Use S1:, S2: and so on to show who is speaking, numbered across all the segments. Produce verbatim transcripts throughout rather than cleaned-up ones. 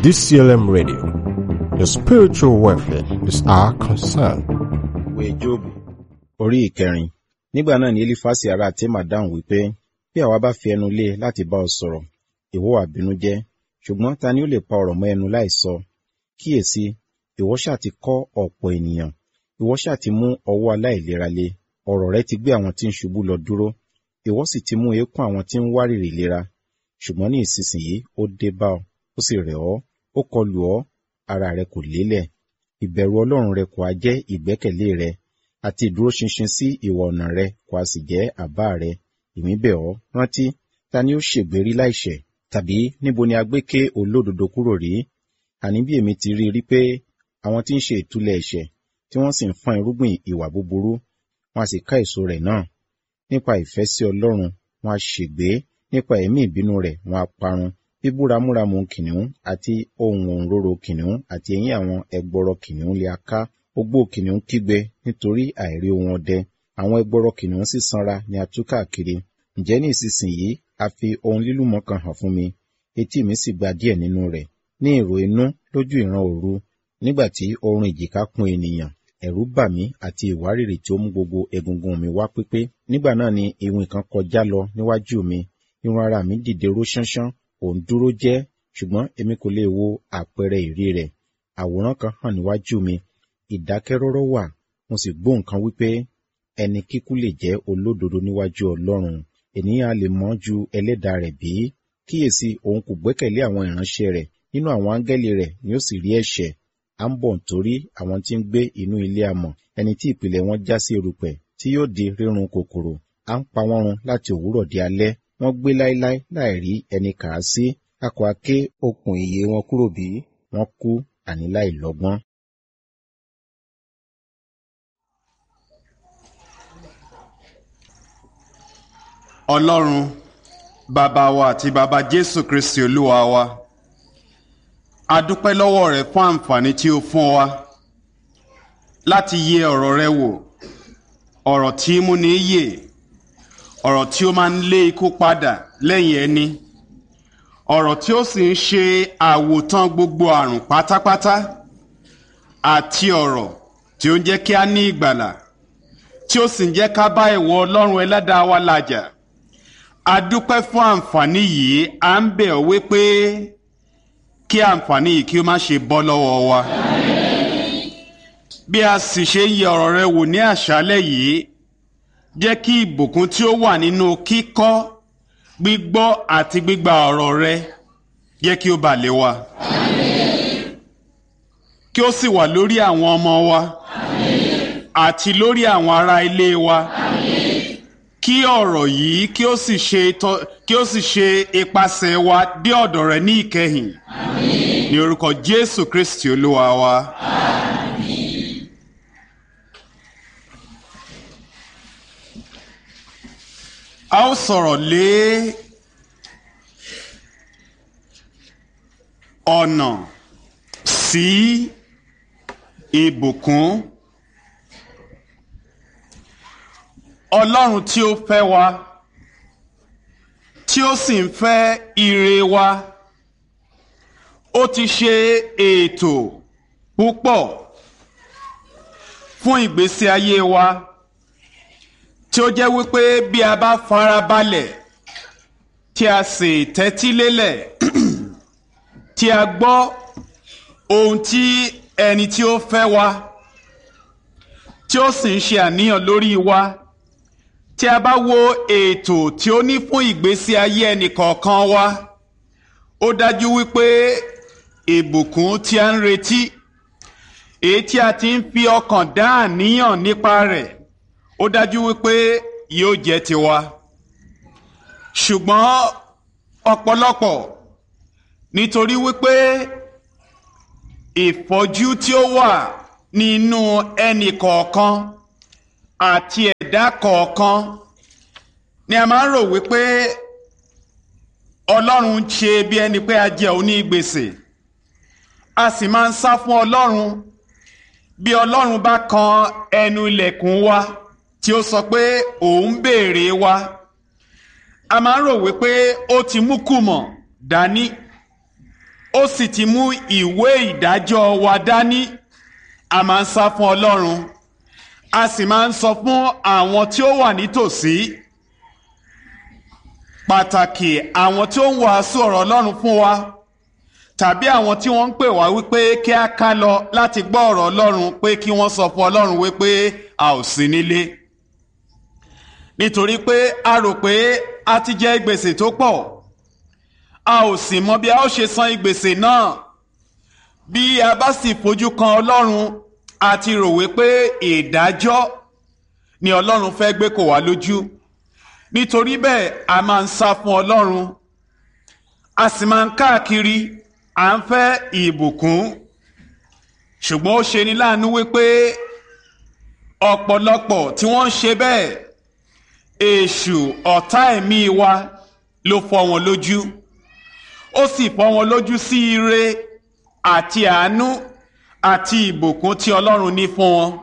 S1: D C L M Radio. Your spiritual welfare is our concern.
S2: Ìwé Jóòbù orí ìkẹrin. Nígbà náà ni Elifasi ará Tema dáhùn wípé, bí àwa bá fi ẹnu lé láti bá ọ sọ̀rọ̀, ìwọ wá bínú jẹ́, ṣùgbọ́n ta ni ó lè pa ọ̀rọ̀ mọ́ ẹnu láìsọ? Kíyèsí, ìwọ ṣáà ti kọ́ ọ̀pọ̀ ènìyàn, ìwọ ṣáà ti mú ọwọ́ aláìlera le, ọ̀rọ̀ rẹ ti gbé àwọn tí ń ṣubú lọ dúró, ìwọ sì ti mú eékún àwọn tí ń wárìrì ìlera. Ṣùgbọ́n ní ìsinsìnyí ó dé bá ọ, ó sì rẹ̀ ọ́, ó kọlù ọ́, ara rẹ kò lélẹ̀. Ìbẹ̀rù Ọlọ́run rẹ kò á jẹ́ ìgbẹ́kẹ̀lé rẹ, àti ìdúróṣinṣin sí ìwà ọ̀nà rẹ kò á sì jẹ́ àbá rẹ. Èmi bẹ̀ ọ́, rántí, ta ni ó ṣègbérí láìṣẹ̀? Tàbí níbo ni a gbé ké olódodo kúrò rí? Àní bí èmi ti rí rí pé àwọn tí ń ṣe ìtúlẹ̀ ẹ̀ṣẹ̀, tí wọ́n sì ń fọ́n irúgbìn ìwà búburú, wọn a sì ká èso rẹ̀ náà. Nípa ìfẹ́ sí Ọlọ́run, wọn a ṣègbé, nípa ẹ̀mí ìbínú rẹ̀ wọn a parun. Bíbúramúramù kìnìún àti ohùn òǹrorò kìnìún àti eyín àwọn ẹgbọrọ kìnìún lè a ká. Ogbó kìnìún kígbe nítorí àìrí ohun ọdẹ. Àwọn ẹgbọrọ kìnìún sì sanra ni a tú káàkiri. Ǹjẹ́ ní ìsinsìnyí a fi ohun lílùmọ́ kan hàn fún mi, etí mi sì gba díẹ̀ nínú rẹ̀. Ní ìró inú lójú ìran òru, nígbà tí oorun ìjìká kún ènìyàn, ẹ̀rù bà mí àti ìwárìrì tí ó mú gbogbo egungun mi wá pípé. Nígbà náà ni iwin kan kọjá lọ níwájú mi, irun ara mi dìde ró ṣánṣán, òun dúró jẹ́, ṣùgbọ́n èmi kò lè wo àpẹẹrẹ ìrí rẹ̀. Àwòrán kan hàn níwájú mi, ìdákẹ́rọ́rọ́ wà, mo sì gbọ́ nǹkan wípé, ẹni kíkú lè jẹ́ olódodo níwájú Ọlọ́run, ènìyàn a lè mọ̀ ju ẹlẹ́dàá rẹ̀ bí? Kíyèsí, òun kò gbẹ́kẹ̀lé àwọn ìránṣẹ́ rẹ̀, nínú àwọn áńgẹ́lì rẹ̀ ni ó sì rí ẹ̀ṣẹ̀. À ń bọ̀ nítorí àwọn tí ń gbé inú ilé amọ̀, ẹni tí ìpìlẹ̀ wọn já sí erùpẹ̀, tí yóò di rírun kòkòrò. À ń pa wọ́n run láti òwúrọ̀ di alẹ́, wọ́n gbé láéláé láì rí ẹni kà á sí. A kò á ké okùn ìyè wọn kúrò bí? Wọ́n kú àní láì lọ́gbọ́n.
S3: Ọlọ́run, bàbá wa àti bàbá Jésù Kristi Olúwa wa, a dúpẹ́ lọ́wọ́ rẹ fún àǹfààní tí ó fún wa láti yẹ ọ̀rọ̀ rẹ wò, ọ̀rọ̀ tí í múni yè, ọ̀rọ̀ tí ó máa ń lé ikú padà lẹ́yìn ẹni, ọ̀rọ̀ tí ó sì ń ṣe àwòtán gbogbo àrùn pátápátá, àti ọ̀rọ̀ tí ó ń jẹ́ kí a ní ìgbàlà, tí ó sì ń jẹ́ ká bá ìwọ Ọlọ́run ẹlẹ́dàá wa làjà. A dúpẹ́ fún àǹfààní yìí, à ń bẹ̀ ọ́ wípé kí àǹfààní yìí kí ó má ṣe bọ́ lọ́wọ́ wa. Bí a sì ṣe ń yẹ ọ̀rọ̀ rẹ wò ní àṣálẹ́ yìí, jẹ́ kí ìbùkún tí ó wà nínú kíkọ́, gbígbọ́ àti gbígba ọ̀rọ̀ rẹ jẹ́ kí ó bà lé wa. Kí ó sì wà lórí àwọn ọmọ wa àti lórí àwọn ará ilé wa. Kí ọ̀rọ̀ yìí kí ó sì ṣe kí ó sì ṣe ipasẹ̀ wa dé ọ̀dọ̀ rẹ ní ìkẹyìn. Ní orúkọ Jésù Kristi Olúwa wa. A ó sọ̀rọ̀ lé ọ̀nà sí ìbùkún. Ọlọ́run tí ó fẹ́ wa, tí ó sì ń fẹ́ ire wa, ó ti ṣe ètò púpọ̀ fún ìgbésí ayé wa, tí ó jẹ́ wípé bí a bá farabalẹ̀, tí a sì tẹ́tí lélẹ̀, tí a gbọ́ ohun tí ẹni tí ó fẹ́ wa, tí ó sì ń ṣe àníyàn lórí wa, tí a bá wo ètò tí ó ní fún ìgbésí ayé ẹnì kọ̀ọ̀kan wa, ó dájú wípé ìbùkún tí a ń retí, èyí tí a ti ń fi ọkàn dá àníyàn nípa rẹ̀, ó dájú wípé yóò jẹ́ tiwa. Ṣùgbọ́n ọ̀pọ̀lọpọ̀, nítorí wípé ìfọ́jú tí ó wà nínú ẹnì kọ̀ọ̀kan àti ẹ̀dá kọ̀ọ̀kan, ni a máa ń rò wípé Ọlọ́run ṣe bí ẹni pé a jẹ òní gbèsè. A sì máa ń sá fún Ọlọ́run bí Ọlọ́run bá kan ẹnu ilẹ̀kùn wa tí ó sọ pé òun béèrè wa. A máa ń rò wípé ó ti mú kùmọ̀ dání, ó sì ti mú ìwé ìdájọ́ wa dání, a máa ń sá fún Ọlọ́run, a sì máa ń sọ fún àwọn tí ó wà nítòsí, pàtàkì àwọn tí ó ń wàásù ọ̀rọ̀ Ọlọ́run fún wa, tàbí àwọn tí wọ́n ń pè wá wípé kí a ká lọ láti gbọ́ ọ̀rọ̀ Ọlọ́run, pé kí wọ́n sọ fún Ọlọ́run wípé a ò sí nílé, nítorí pé a rò pé a ti jẹ gbèsè tó pọ̀, a ò sì mọ bí a ó ṣe san gbèsè náà. Bí a bá sì fojú kan Ọlọ́run, a ti rò wípé ìdájọ́ ni Ọlọ́run fẹ́ gbé kò wá lójú, nítorí bẹ́ẹ̀ a máa ń sá fún Ọlọ́run, a sì máa ń káàkiri, à ń fẹ́ ìbùkún. Ṣùgbọ́n ó ṣe ní láàánú wípé ọ̀pọ̀lọpọ̀ tí wọ́n ń ṣe bẹ́ẹ̀, èṣù ọ̀tá ẹ̀mí wa ló fọ́ wọn lójú, ó sì fọ́ wọn lójú sí ire àti àánú àti ìbùkún tí Ọlọ́run ní fún wọn.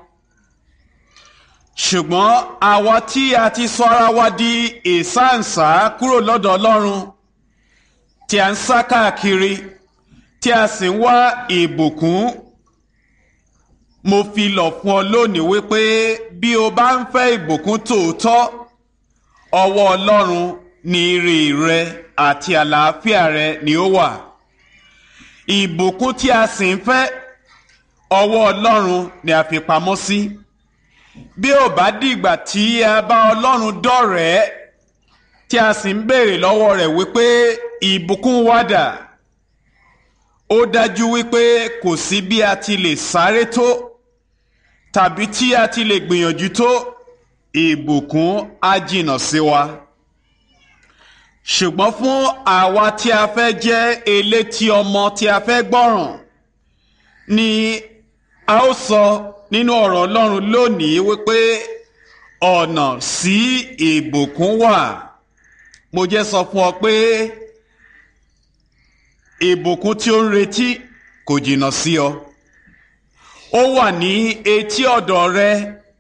S3: Ṣùgbọ́n àwa tí a ti sọ ara wa di ìsáǹsá kúrò lọ́dọ̀ Ọlọ́run, tí a ń sá káàkiri, tí a sì ń wá ìbùkún, mo fi lọ̀ fún ọ lónìí wípé bí o bá ń fẹ́ ìbùkún tòótọ́, ọwọ́ Ọlọ́run ni ire rẹ àti àlàáfíà rẹ ni ó wà. Ìbùkún tí a sì ń fẹ́, ọwọ́ Ọlọ́run ni a fi pamọ́ sí. Bí ó bá dìgbà tí a bá Ọlọ́run dọ̀rẹ́, tí a sì ń béèrè lọ́wọ́ rẹ̀ wípé ìbùkún wa dà, ó dájú wípé kò sí bí a ti lè sáré tó, tàbí tí a ti lè gbìyànjú tó, ìbùkún á jìnnà sí wa. Ṣùgbọ́n fún àwa tí a fẹ́ jẹ́ elétí ọmọ, tí a fẹ́ gbọ́ràn, ni a ó sọ nínú ọ̀rọ̀ Ọlọ́run lónìí wípé ọ̀nà sí ìbùkún wà. Mo jẹ́ sọ fún ọ pé ìbùkún tí ó ń retí kò jìnnà sí ọ, ó wà ní etí ọ̀dọ̀ rẹ.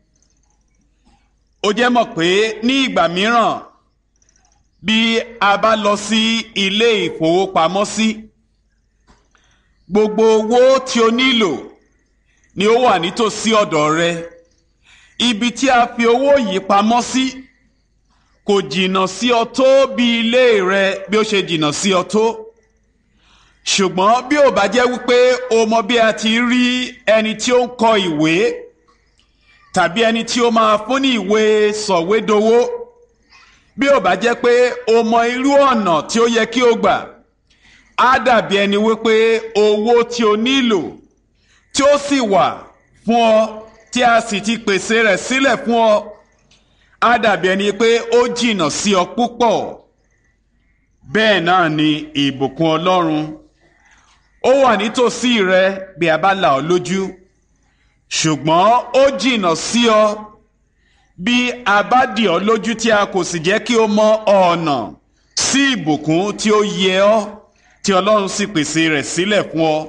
S3: Ó jẹ́ mọ̀ pé ní ìgbà mìíràn, bí a bá lọ sí ilé ìfowópamọ́sí, gbogbo owó tí o nílò ni ó wà nítòsí ọ̀dọ̀ rẹ. Ibi tí a fi owó yìí pamọ́ sí kò jìnnà sí ọ tó bí ilé rẹ bí ó ṣe jìnnà sí ọ tó. Ṣùgbọ́n bí ó bá jẹ́ wípé o mọ bí a ti rí ẹni tí ó ń kọ ìwé, tàbí ẹni tí ó máa fún ní ìwé sọ̀wédowó, bí ó bá jẹ́ pé o mọ irú ọ̀nà tí ó yẹ kí o gbà, á dàbí ẹni wípé owó tí o nílò, tí ó sì wà fún ọ, tí a sì ti pèsè rẹ̀ sílẹ̀ fún ọ, á dàbí ẹni pé ó jìnnà sí ọ púpọ̀. Bẹ́ẹ̀ náà ni ìbùkún Ọlọ́run, ó wà nítòsí rẹ bí a bá là ọ́ lójú, ṣùgbọ́n ó jìnnà sí ọ bí a bá dì ọ́ lójú, tí a kò sì jẹ́ kí o mọ ọ̀nà sí ìbùkún tí ó yẹ ọ́, tí Ọlọ́run sì pèsè rẹ̀ sílẹ̀ fún ọ.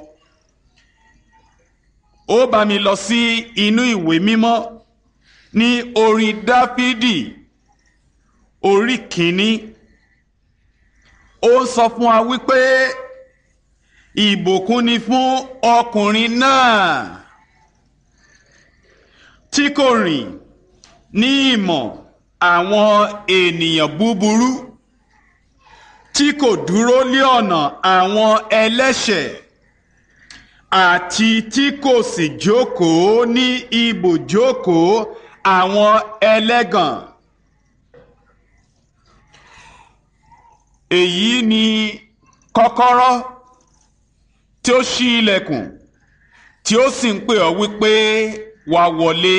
S3: Ó bá mi lọ sí inú ìwé mímọ́ ní orin Dáfídì orí kìíní. Ó sọ fún wa wípé ìbùkún ni fún ọkùnrin náà tí kò rìn ní ìmọ̀ àwọn ènìyàn búburú, tí kò dúró lé ọ̀nà àwọn ẹlẹ́ṣẹ̀, àti tí kò sì jókòó ní ibùjókòó àwọn ẹlẹ́gàn. Èyí ni kọ́kọ́rọ́ tí ó ṣí ilẹ̀kùn, tí ó sì ń pè ọ́ wípé wá wọlé.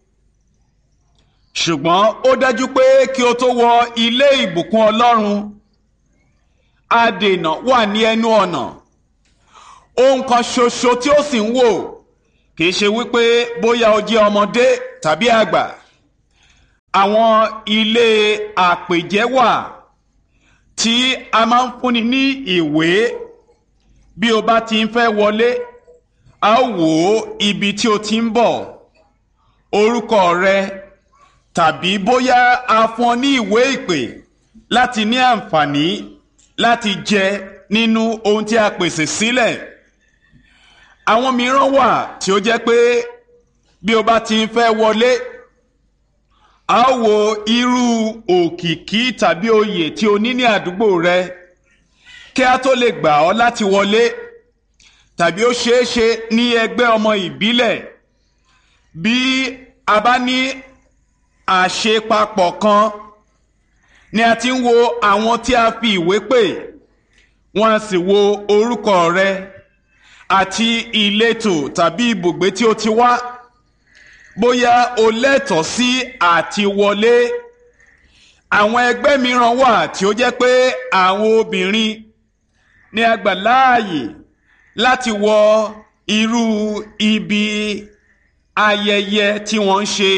S3: Ṣùgbọ́n ó dájú pé kí o tó wọ ilé ìbùkún Ọlọ́run, adènà wà ní ẹnu ọ̀nà. Ohun kan ṣoṣo tí ó sì ń wò, kì í ṣe wípé bóyá o jẹ́ ọmọdé tàbí àgbà. Àwọn ilé àpèjẹ wà tí a máa ń fúnni ní ìwé. Bí o bá ti ń fẹ́ wọlé, a ó wò ó ibi tí o ti ń bọ̀, orúkọ rẹ, tàbí bóyá a fún ọ ní ìwé ìpè láti ní àǹfààní láti jẹ nínú ohun tí a pèsè sílẹ̀. Àwọn mìíràn wà tí ó jẹ́ pé bí o bá ti ń fẹ́ wọlé, a ó wo irú òkìkí tàbí oyè tí o ní ní àdúgbò rẹ kí a tó lè gbà ọ́ láti wọlé, tàbí ó ṣeé ṣe ní ẹgbẹ́ ọmọ ìbílẹ̀ bí a bá ní àṣepapọ̀ kan ni a ti ń wo àwọn tí a fi ìwé pè, wọ́n á sì wo orúkọ rẹ àti ìletò tàbí ibùgbé tí o ti wá, bóyá o lẹ́tọ̀ọ́ sí àti wọlé. Àwọn ẹgbẹ́ mìíràn wà tí ó jẹ́ pé àwọn obìnrin ní a gbà láàyè láti wọ irú ibi ayẹyẹ tí wọ́n ń ṣe.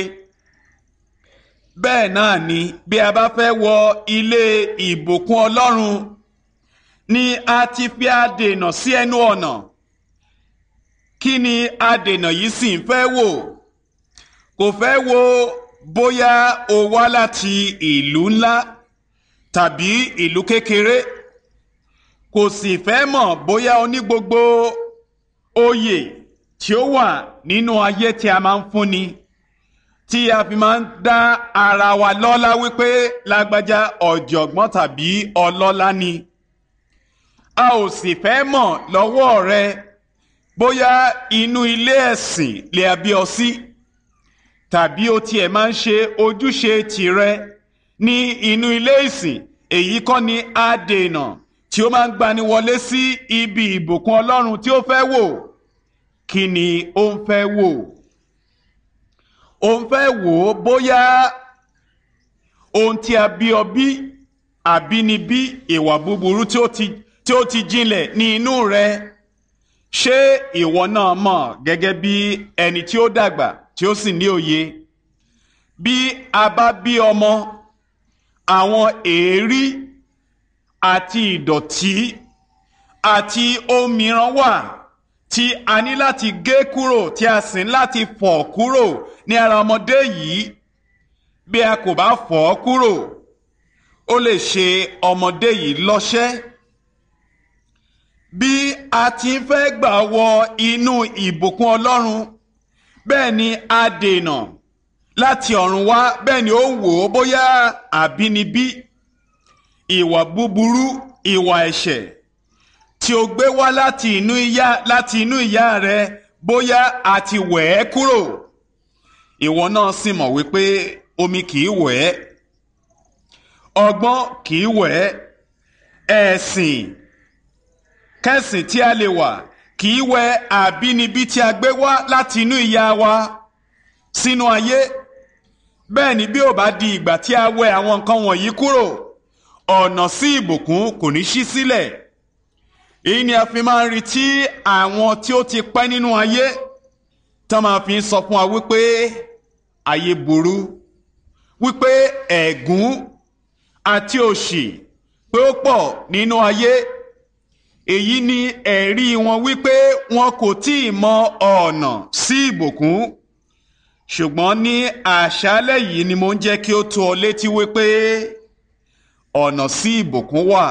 S3: Bẹ́ẹ̀ náà ni bí a bá fẹ́ wọ ilé ìbùkún Ọlọ́run ni a ti fi adènà sí ẹnu ọ̀nà. Kí ni adènà yìí sì ń fẹ́ wò? Kò fẹ́ wo bóyá o wá láti ìlú ńlá tàbí ìlú kékeré. Kò sì fẹ́ mọ̀ bóyá o ní gbogbo oyè tí ó wà nínú ayé tí a máa ń fúnni, tí a fi máa ń dá ara wa lọ́lá wípé lágbájá ọ̀jọ̀gbọ́n tàbí ọlọ́lá ni. A ò sì fẹ́ mọ̀ lọ́wọ́ rẹ bóyá inú ilé ẹ̀sìn lè a bí ọ sí, tàbí o tiẹ̀ máa ń ṣe ojúṣe tìrẹ ní inú ilé ìsìn. Èyí kọ́ ni adènà tí ó máa ń gbani wọlé sí ibi ìbùkún Ọlọ́run tí ó fẹ́ wò. Kí ni ó ń fẹ́ wò? Ó ń fẹ́ wò ó bóyá ohun tí a bí ọ bí, àbínibí, ìwà búburú tí ó ti tí ó ti jinlẹ̀ ní inú rẹ, ṣé ìwọ náà mọ̀ gẹ́gẹ́ bí ẹni tí ó dàgbà tí ó sì ní òye? Bí a bá bí ọmọ, àwọn èérí àti ìdọ̀tí àti ohun mìíràn wà tí a ní láti gé kúrò, tí a sì ní láti fọ̀ kúrò ní ara ọmọdé yìí. Bí a kò bá fọ̀ ọ́ kúrò, ó lè ṣe ọmọdé yìí lọ́ṣẹ́. Bí a ti ń fẹ́ gbà wọ inú ìbùkún Ọlọ́run, bẹ́ẹ̀ ni adènà láti ọ̀run wá, bẹ́ẹ̀ ni ó wò ó bóyá àbínibí, ìwà búburú, ìwà ẹ̀ṣẹ̀ tí o gbé wá láti inú ìyá láti inú ìyá rẹ, bóyá a ti wẹ̀ ẹ́ kúrò. Ìwọ náà sì mọ̀ wípé omi kì í wẹ̀ ẹ́, ọgbọ́n kì í wẹ̀ ẹ́, ẹ̀sìn kẹ́sìn tí a lè wà kì í wẹ̀ àbínibí tí a gbé wá láti inú ìyá wa sínú ayé. Bẹ́ẹ̀ ni bí ó bá di ìgbà tí a wẹ̀ àwọn nǹkan wọ̀nyí kúrò, ọ̀nà sí ìbùkún kò ní ṣí sílẹ̀. Èyí ni a fi máa ń rí tí àwọn tí ó ti pẹ́ nínú ayé tán máa fi ń sọ fún wa wípé ayé burú, wípé ẹ̀gún àti òṣì pé ó pọ̀ nínú ayé. Èyí ni ẹ̀rí wọn wípé wọn kò tí ì mọ ọ̀nà sí ìbùkún. Ṣùgbọ́n ní àṣálẹ́ yìí ni mo ń jẹ́ kí ó tó ọ létí wípé ọ̀nà sí ìbùkún wà.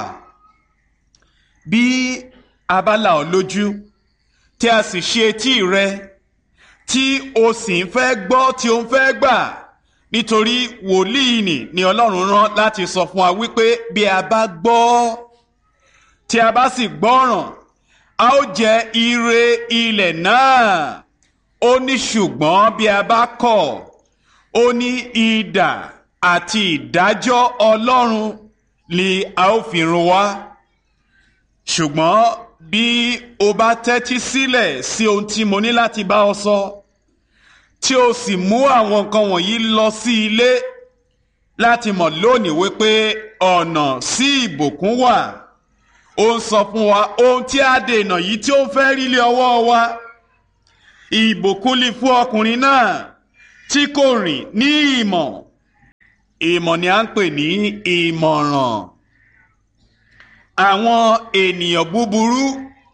S3: Bí a bá là ọ́ lójú tí a sì ṣe etí rẹ tí o sì ń fẹ́ gbọ́, tí o ń fẹ́ gbà, nítorí wòlíì nì ni Ọlọ́run rán láti sọ fún wa wípé bí a bá gbọ́, tí a bá sì gbọ́ràn, a ó jẹ ire ilẹ̀ náà. Ó ní ṣùgbọ́n bí a bá kọ̀, ó ní idà àti ìdájọ́ Ọlọ́run ni a ó fi run wá. Ṣùgbọ́n bí o bá tẹ́tí sílẹ̀ sí ohun tí mo ní láti bá ọ sọ, tí o sì mú àwọn nǹkan wọ̀nyí lọ sí ilé láti mọ̀ lónìí wípé ọ̀nà sí ìbùkún wà. Ó ń sọ fún wa ohun tí a dènà yìí tí ó ń fẹ́ rí lé ọwọ́ wa. Ìbùkún lè fún ọkùnrin náà tí kò rìn ní ìmọ̀. Ìmọ̀ ni a ń pè ní ìmọ̀ràn. Àwọn ènìyàn búburú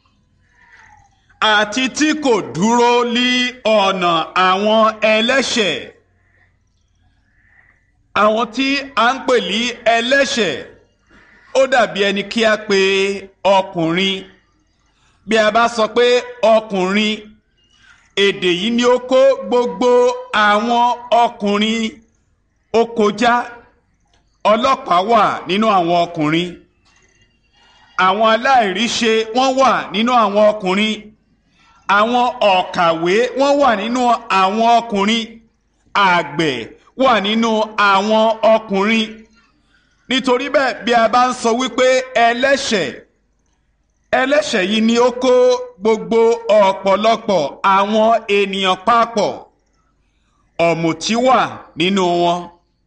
S3: àti tí kò dúró lí ọ̀nà àwọn ẹlẹ́ṣẹ̀. Àwọn tí a ń pè ní ẹlẹ́ṣẹ̀, ó dàbí ẹni kí a pe ọkùnrin. Bí a bá sọ pé ọkùnrin, èdè yìí ni ó kó gbogbo àwọn ọkùnrin ó kọjá. Ọlọ́pàá wà nínú àwọn ọkùnrin, àwọn aláìríṣe wọ́n wà nínú àwọn ọkùnrin, àwọn ọ̀kàwé wọ́n wà nínú àwọn ọkùnrin, àgbẹ̀ wà nínú àwọn ọkùnrin. Nítorí bẹ́ẹ̀, bí a bá ń sọ wípé ẹlẹ́ṣẹ̀ ẹlẹ́ṣẹ̀ yìí ni ó kó gbogbo ọ̀pọ̀lọpọ̀ àwọn ènìyàn papọ̀. Ọ̀mùtí wà nínú wọn,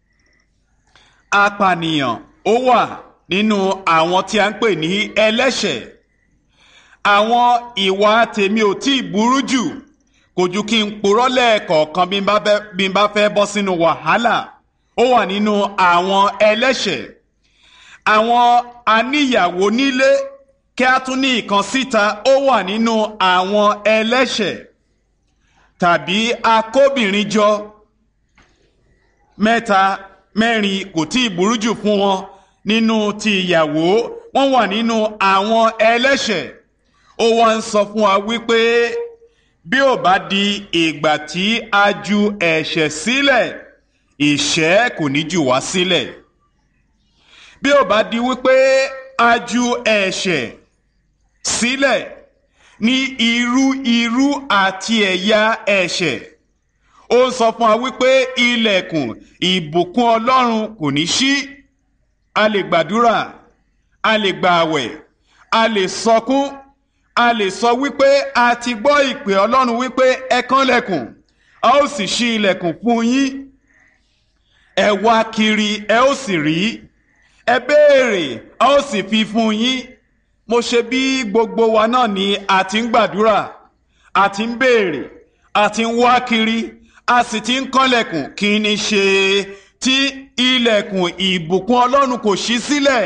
S3: apànìyàn ó wà nínú àwọn tí a ń pè ní ẹlẹ́ṣẹ̀. Àwọn ìwà tèmi ò tí ì burú jù, kò ju kí n purọ́ lẹ́ẹ̀kọ̀ọ̀kan bí n bá fẹ́ bọ́ sínú wàhálà, ó wà nínú àwọn ẹlẹ́ṣẹ̀. Àwọn aníyàwó nílé kí a tún ní ìkan síta, ó wà nínú àwọn ẹlẹ́ṣẹ̀. Tàbí akóbìnrin jọ mẹ́ta mẹ́rin, kò tí ì burú jù fún wọn nínú ti ìyàwó, wọ́n wà nínú àwọn ẹlẹ́ṣẹ̀. Ó wá ń sọ fún wa wípé bí ó bá di ìgbà tí a ju ẹ̀ṣẹ̀ sílẹ̀, ìṣẹ́ kò ní jù wá sílẹ̀. Bí ó bá di wípé a ju ẹ̀ṣẹ̀ sílẹ̀ ní irú irú àti ẹ̀yà ẹ̀ṣẹ̀, ó ń sọ fún wa wípé ilẹ̀kùn ìbùkún Ọlọ́run kò ní ṣí. A lè gbàdúrà, a lè gbààwẹ̀, a lè sọkún, a lè sọ wípé a ti gbọ́ ìpè Ọlọ́run wípé ẹ kànlẹ̀kùn, a ó sì ṣí ilẹ̀kùn fún yín. Ẹ wá kiri, ẹ ó sì rí. Ẹ béèrè, a ó sì fi fún yín. Mo ṣe bí gbogbo wa náà ni a ti ń gbàdúrà, a ti ń béèrè, a ti ń wá kiri, a sì ti ń kànlẹ̀kùn. Kí ni ṣe tí ilẹ̀kùn ìbùkún Ọlọ́run kò ṣí sílẹ̀?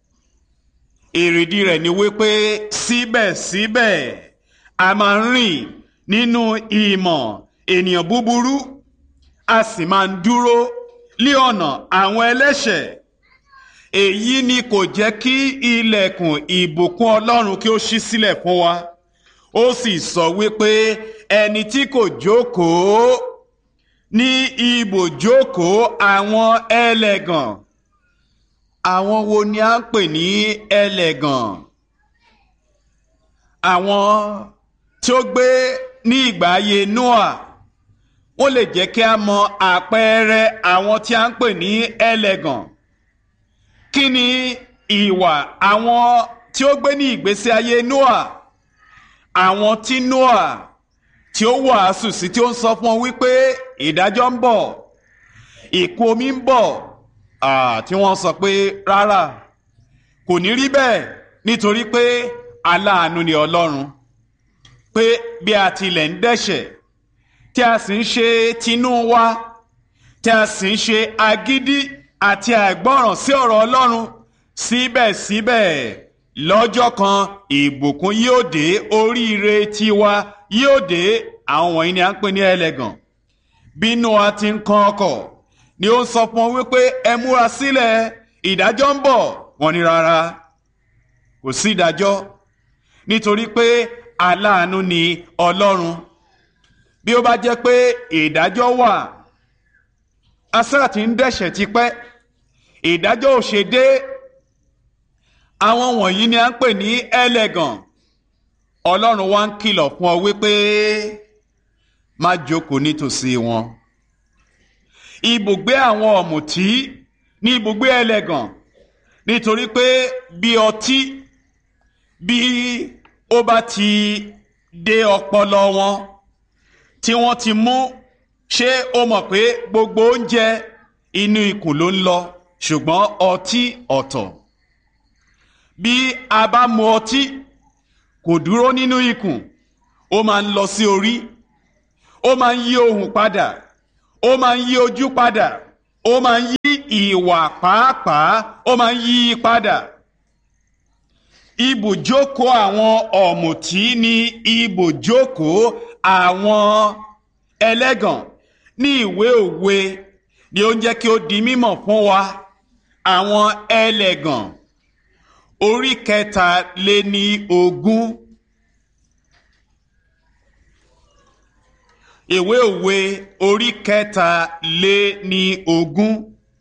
S3: Èrèdí rẹ̀ ni wípé síbẹ̀síbẹ̀ a máa ń rìn nínú ìmọ̀ ènìyàn búburú, a sì máa ń dúró lí ọ̀nà àwọn ẹlẹ́ṣẹ̀. Èyí ni kò jẹ́ kí ilẹ̀kùn ìbùkún Ọlọ́run kí ó ṣí sílẹ̀ fún wa. Ó sì sọ wípé ẹni tí kò jókòó ní ibùjókòó àwọn ẹlẹ́gàn. Àwọn wo ni a ń pè ní ẹlẹ́gàn? Àwọn tí ó gbé ní ìgbà ayé Nóà. Ó lè jẹ́ kí a mọ àpẹẹrẹ àwọn tí a ń pè ní ẹlẹ́gàn. Kí ni ìwà àwọn tí ó gbé ní ìgbésí ayé Nóà? Àwọn tí Nóà tí ó wàásù sí, tí ó ń sọ fún wọn wípé ìdájọ́ ń bọ̀, ìkún omi ń bọ̀, tí wọ́n sọ pé rárá, kò ní rí bẹ́ẹ̀, nítorí pé aláàánú ni Ọlọ́run, pé bí a tilẹ̀ ń dẹ́ṣẹ̀, tí a sì ń ṣe tinú wa, tí a sì ń ṣe agídí àti àìgbọ́ràn sí ọ̀rọ̀ Ọlọ́run, síbẹ̀síbẹ̀ lọ́jọ́ kan ìbùkún yóò dé, oríire tiwa yóò dé. Àwọn wọ̀nyí ni a ń pè ní ẹlẹ́gàn. Bí Nóà ti ń kan ọkọ̀ ni ó ń sọ fún wọn wípé ẹ múra sílẹ̀, ìdájọ́ ń bọ̀. Wọ́n ní rárá, kò sí ìdájọ́, nítorí pé aláàánú ni Ọlọ́run. Bí ó bá jẹ́ pé ìdájọ́ wà, asá ti ń dẹ́ṣẹ̀ tipẹ́, ìdájọ́ ò ṣe dé. Àwọn wọ̀nyí ni a ń pè ní ẹlẹ́gàn. Ọlọ́run wá ń kìlọ̀ fún ọ wípé má jókòó nítòsí wọn. Ibùgbé àwọn ọ̀mùtí ní ibùgbé ẹlẹ́gàn, nítorí pé bí ọtí bí ó bá ti dé ọpọlọ wọn tí wọ́n ti mú, ṣé o mọ̀ pé gbogbo oúnjẹ inú ikùn ló ń lọ, ṣùgbọ́n ọtí ọ̀tọ̀. Bí a bá mu ọtí, kò dúró nínú ikùn, ó máa ń lọ sí orí, ó máa ń yí ohùn padà, ó máa ń yí ojú padà, ó máa ń yí ìwà pàápàá, ó máa ń yí padà. Ibùjókòó àwọn ọ̀mùtí ni ibùjókòó àwọn ẹlẹ́gàn. Ní ìwé Òwe ni ó ń jẹ́ kí ó di mímọ̀ fún wa, àwọn ẹlẹ́gàn orí kẹta lé ní ogún. Ìwé òwe orí kẹta lé ní ogún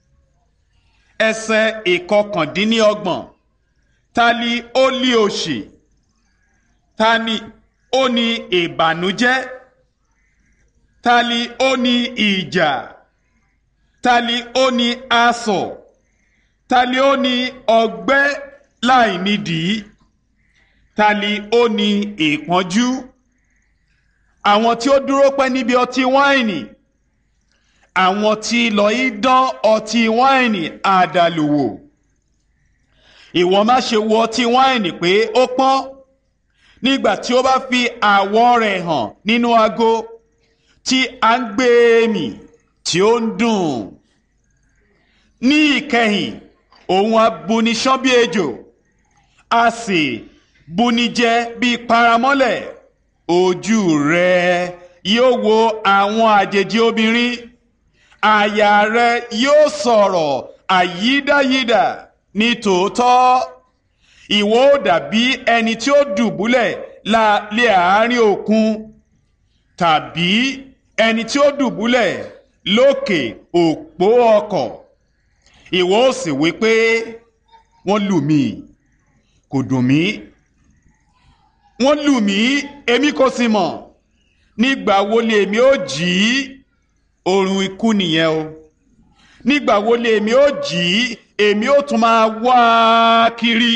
S3: ẹsẹ̀ ìkọkàndínlọ́gbọ̀n. Ta ni ó lé òṣì? Ta ni ó ní ìbànújẹ́? Ta ni ó ní ìjà? Ta ni ó ní asọ̀? Ta ni ó ní ọgbẹ́ láìnídìí? Ta ni ó ní ìpọ́njú? Àwọn tí ó dúró pẹ́ níbi ọtí wáìnì, àwọn tí lọ í dán ọtí wáìnì àdàlù wò. Ìwọ má ṣe wo ọtí wáìnì pé ó pọ́n nígbà tí ó bá fi àwọ̀ rẹ̀ hàn nínú ago tí a ń gbé mì tí ó ń dùn. Ní ìkẹyìn òun á buni ṣán bí ejò, a sì buni jẹ bí paramọ́lẹ̀. Ojú rẹ yóò wo àwọn àjèjì obìnrin, àyà rẹ yóò sọ̀rọ̀ àyídáyídà. Ní tòótọ́ ìwọ ó dàbí ẹni tí ó dùbúlẹ̀ lé àárín òkun, tàbí ẹni tí ó dùbúlẹ̀ lókè òpó ọkọ̀. Ìwọ ó sì wí pé wọ́n lù mí, kò dùn mí. Wọ́n lù mí, èmi kò sì mọ̀. Nígbà wo lè èmi ó jí? Oorun ikú nìyẹn o. Nígbà wo lè èmi ó jí? Èmi ó tún máa wá kiri.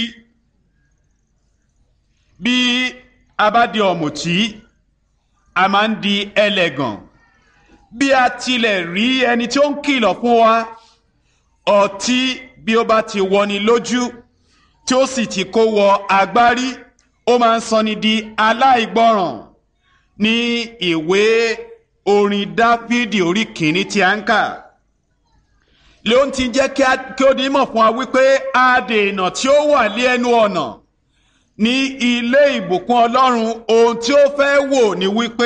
S3: Bí a bá di ọ̀mùtí, a máa ń di ẹlẹ́gàn. Bí a tilẹ̀ rí ẹni tí ó ń kìlọ̀ fún wa, ọtí bí ó bá ti wọni lójú tí ó sì ti kó wọ agbárí, ó máa ń sọni di aláìgbọràn. Ní ìwé orin Dáfídì orí kìíní tí a ń kà, ló ń ti jẹ́ kí ó di mọ̀ fún wa wípé adènà tí ó wà lé ẹnu ọ̀nà ní ilé ìbùkún Ọlọ́run, ohun tí ó fẹ́ wò ni wípé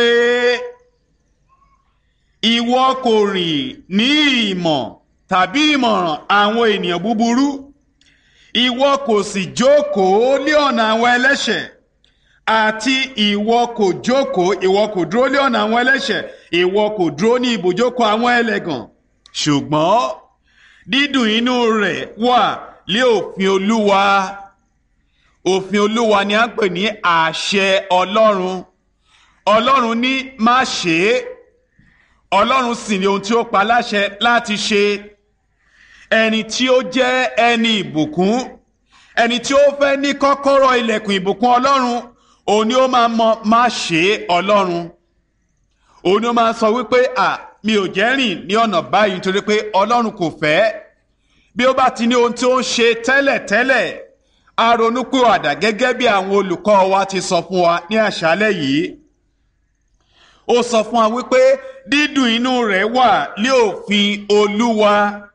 S3: ìwọ kò rìn ní ìmọ̀ tàbí ìmọ̀ràn àwọn ènìyàn búburú, ìwọ kò sì jókòó lé ọ̀nà àwọn ẹlẹ́ṣẹ̀, àti ìwọ kò jókòó, ìwọ kò dúró lé ọ̀nà àwọn ẹlẹ́ṣẹ̀, ìwọ kò dúró ní ibùjókòó àwọn ẹlẹ́gàn. Ṣùgbọ́n dídùn inú rẹ̀ wà lé òfin Olúwa. Òfin Olúwa ni a ń pè ní àṣẹ Ọlọ́run. Ọlọ́run ní má ṣe é. Ọlọ́run sì ni ohun tí ó pa láṣẹ láti ṣe. Ẹni tí ó jẹ́ ẹni ìbùkún, ẹni tí ó fẹ́ ní kọ́kọ́rọ́ ilẹ̀kùn ìbùkún Ọlọ́run, òun ni ó máa mọ má ṣe Ọlọ́run. Òun ni ó máa sọ wípé à mi ò jẹ́ rìn ní ọ̀nà báyìí nítorí pé Ọlọ́run kò fẹ́. Bí ó bá ti ní ohun tí ó ń ṣe tẹ́lẹ̀tẹ́lẹ̀, a ronúpìwàdà gẹ́gẹ́ bí àwọn olùkọ́ wa ti sọ fún wa ní àṣálẹ́ yìí. Ó sọ fún wa wípé dídùn inú rẹ̀ wà lé òfin Olúwa,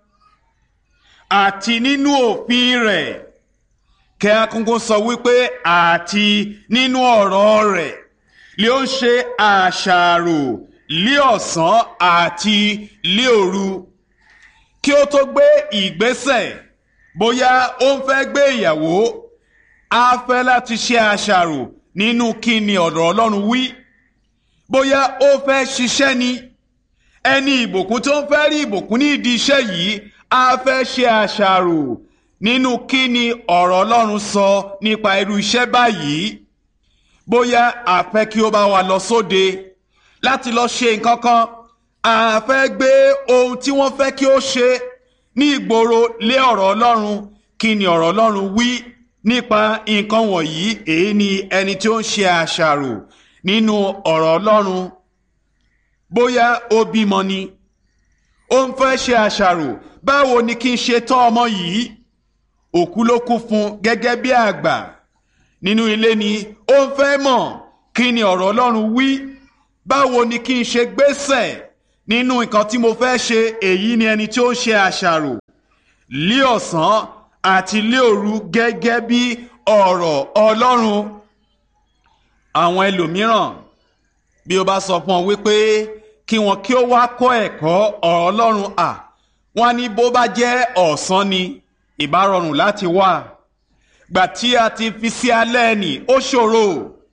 S3: àti nínú òfin rẹ̀ kẹ́ akúnkún sọ wípé àti nínú ọ̀rọ̀ rẹ̀ lé ó ń ṣe àṣàrò lé ọ̀sán àti lé òru. Kí ó tó gbé ìgbésẹ̀ bóyá ó ń fẹ́ gbé ìyàwó, á fẹ́ láti ṣe àṣàrò nínú kí ni ọ̀rọ̀ Ọlọ́run wí. Bóyá ó fẹ́ ṣiṣẹ́ ni, ẹni ìbùkún tó ń fẹ́ rí ìbùkún ní ìdí iṣẹ́ yìí, á fẹ́ ṣe àṣàrò nínú kí ni ọ̀rọ̀ Ọlọ́run sọ nípa irú iṣẹ́ báyìí. Bóyá a fẹ́ kí ó bá wa lọ sóde láti lọ ṣe nǹkan kan, a fẹ́ gbé ohun tí wọ́n fẹ́ kí ó ṣe ní ìgboro lé ọ̀rọ̀ Ọlọ́run. Kí ni ọ̀rọ̀ Ọlọ́run wí nípa nǹkan wọ̀nyí? Èyí ni ẹni tí ó ń ṣe àṣàrò nínú ọ̀rọ̀ Ọlọ́run. Bóyá ó bímọ ni, ó ń fẹ́ ṣe àṣàrò, báwo ni kí n ṣe tọ́ ọmọ yìí? Òkú ló kú fún gẹ́gẹ́ bí àgbà. Nínú ilé ni, ó ń fẹ́ mọ̀ kí ni ọ̀rọ̀ Ọlọ́run wí. Báwo ni kí n ṣe gbésẹ̀ nínú nǹkan tí mo fẹ́ ṣe? Èyí ni ẹni tí ó ń ṣe àṣàrò lé ọ̀sán àti lé òru gẹ́gẹ́ bí ọ̀rọ̀ Ọlọ́run. Àwọn ẹlòmíràn, bí o bá sọ fún ọ wípé kí wọn kí ó wá kọ́ ẹ̀kọ́ ọ̀rọ̀ Ọlọ́run, à wọ́n ní bó bá jẹ́ ọ̀sán ni ìbá rọrùn láti wá. gbà tí a ti fi sí alẹ́ nì ó ṣòro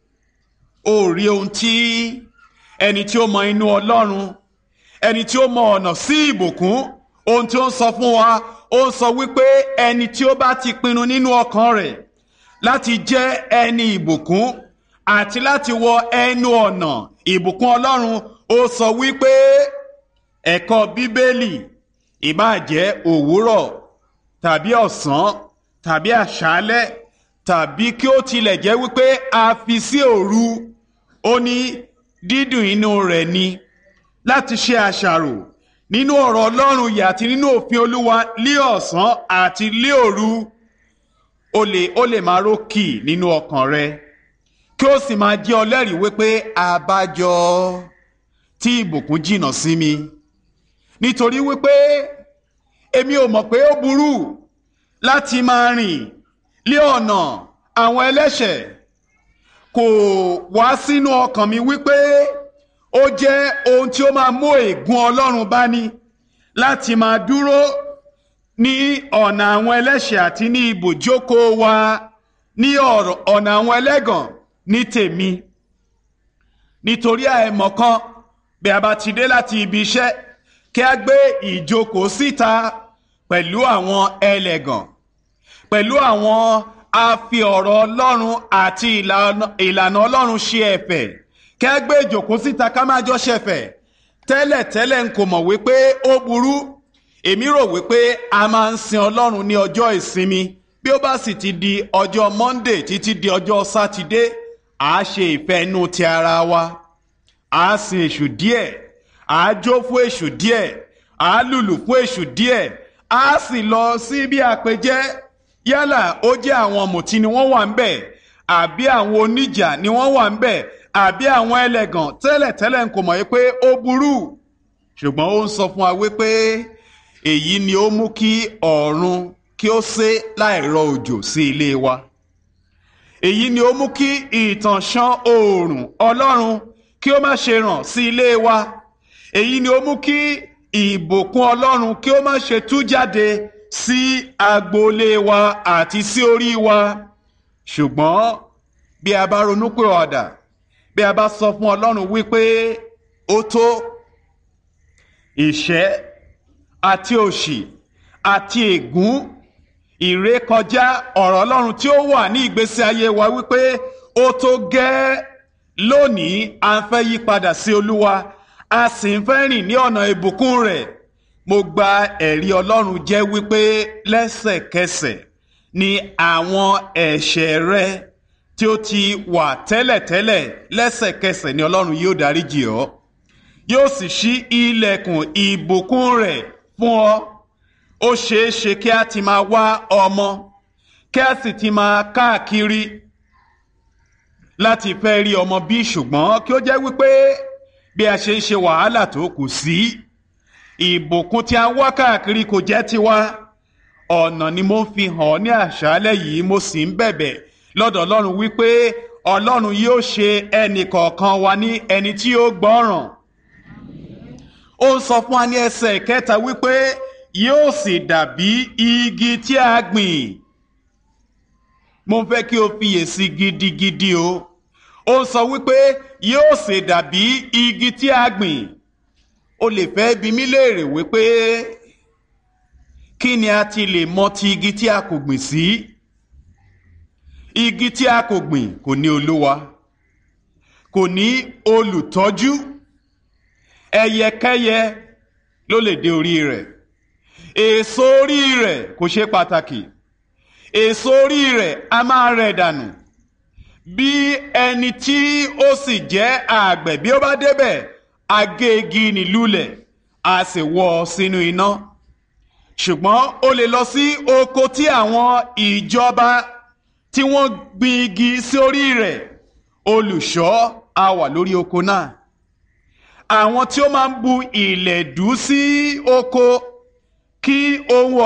S3: ó rí ohun tí ẹni tí ó mọ inú Ọlọ́run, ẹni tí ó mọ ọ̀nà sí ìbùkún, ohun tí ó ń sọ fún wa, ó ń sọ wípé ẹni tí ó bá ti pinnu nínú ọkàn rẹ̀ láti jẹ́ ẹni ìbùkún àti láti wọ ẹnu ọ̀nà ìbùkún Ọlọ́run, ó sọ wípé ẹ̀kọ́ Bíbélì ìbáà jẹ́ òwúrọ̀ tàbí ọ̀sán tàbí àṣálẹ́ tàbí kí ó tilẹ̀ jẹ́ wípé a fi sí òru, ó ní dídùn inú rẹ̀ ni láti ṣe àṣàrò nínú ọ̀rọ̀ Ọlọ́run yìí àti nínú òfin Olúwa lí ọ̀sán àti lí òru. ó lè ó lè máa rókì nínú ọkàn rẹ kí ó sì máa jẹ́ ọlẹ́rìí wípé àbájọ tí ìbùkún jìnnà sí mi, nítorí wípé èmi ò mọ̀ pé ó burú láti máa rìn lé ọ̀nà àwọn ẹlẹ́ṣẹ̀. Kò wá sínú ọkàn mi wípé ó jẹ́ ohun tí ó máa mú ègún Ọlọ́run bá ní láti máa dúró ní ọ̀nà àwọn ẹlẹ́ṣẹ̀ àti ní ibùjókòó wa ní ọ̀nà àwọn ẹlẹ́gàn ní tèmi. Nítorí àìmọ̀kan bí a bá ti dé láti ibi iṣẹ́ kí a gbé ìjókòó síta pẹ̀lú àwọn ẹlẹ́gàn, pẹ̀lú àwọn afi ọ̀rọ̀ Ọlọ́run àti ìlànà Ọlọ́run ṣe ẹ̀fẹ̀, kí a gbé ìjókòó síta ká máa jọ ṣẹ̀fẹ̀. Tẹ́lẹ̀ tẹ́lẹ̀ n kò mọ̀ wípé ó burú. Èmi rò wípé a máa ń sin Ọlọ́run ní ọjọ́ ìsinmi, bí ó bá sì ti di ọjọ́ Monday títí di ọjọ́ Sátidé, à á ṣe ìfẹ́ inú ti ara wa, à á sin èṣù díẹ̀, à á jó fún èṣù díẹ̀, à á lùlù fún èṣù díẹ̀, à á sì lọ sí bí àpèjẹ, yálà ó jẹ́ àwọn ọ̀mùtí ni wọ́n wà ń bẹ̀, àbí àwọn oníjà ni wọ́n wà ń bẹ̀, àbí àwọn ẹlẹ́gàn. Tẹ́lẹ̀ tẹ́lẹ̀ n kò mọ̀ wípé ó burú, ṣùgbọ́n ó ń sọ fún wa wípé èyí ni ó mú kí ọ̀run kí ó sé láìrọ̀ òjò sí ilé wa. Èyí ni ó mú kí ìtànṣán oòrùn Ọlọ́run kí ó má ṣe ràn sí ilé wa. Èyí ni ó mú kí ìbùkún Ọlọ́run kí ó má ṣe tú jáde sí agboolé wa àti sí orí wa. Ṣùgbọ́n bí a bá ronúpìwàdà, bí a bá sọ fún Ọlọ́run wípé ó tó, ìṣẹ́ àti òṣì àti ègún ìrékọjá ọ̀rọ̀ Ọlọ́run tí ó wà ní ìgbésí ayé wa wípé ó tó gẹ́, lónìí a ń fẹ́ yí padà sí Olúwa, a sì ń fẹ́ rìn ní ọ̀nà ìbùkún rẹ̀. Mo gba ẹ̀rí Ọlọ́run jẹ́ wípé lẹ́sẹ̀kẹsẹ̀ ni àwọn ẹ̀ṣẹ̀ rẹ tí ó ti wà tẹ́lẹ̀tẹ́lẹ̀, lẹ́sẹ̀kẹsẹ̀ ni Ọlọ́run yóò dáríjì ọ́, yóò sì ṣí ilẹ̀kùn ìbùkún rẹ̀ fún ọ. Ó ṣeé ṣe kí a ti máa wá ọmọ, kí a sì ti máa káàkiri láti fẹ́ rí ọmọ bí, ṣùgbọ́n kí ó jẹ́ wípé bí a ṣe ń ṣe wàhálà tó kù sí, ìbùkún tí a ń wá káàkiri kò jẹ́ tiwa. Ọ̀nà ni mo ń fi hàn ní àṣálẹ́ yìí, mo sì ń bẹ̀bẹ̀ lọ́dọ̀ Ọlọ́run wípé Ọlọ́run yóò ṣe ẹnì kọ̀ọ̀kan wa ní ẹni tí yóò gbọ́ràn. Ó ń sọ fún wa ní ẹsẹ̀ kẹta wípé yóò sì dàbí igi tí a gbìn. Mo fẹ́ kí o fiyèsí gidigidi o. Ó ń sọ wípé yóò sì dàbí igi tí a gbìn. O lè fẹ́ bi mí léèrè wípé kí ni a ti lè mọ̀ ti igi tí a kò gbìn sí? Igi tí a kò gbìn kò ní olúwa, kò ní olùtọ́jú. Ẹyẹkẹ́yẹ ló lè dé orí rẹ̀. Èso orí rẹ̀ kò ṣe pàtàkì. Èso orí rẹ̀ a máa rẹ̀ dànù. Bí ẹni tí ó sì jẹ́ àgbẹ̀ bí ó bá débẹ̀, a gé igi nì lulẹ̀, a sì wọ́ ọ sínú iná. Ṣùgbọ́n o lè lọ sí oko tí àwọn ìjọba tí wọ́n gbin igi sí orí rẹ̀, olùṣọ́ á wà lórí oko náà. Àwọn tí ó máa ń bu ìlẹ̀dú sí oko kí ohun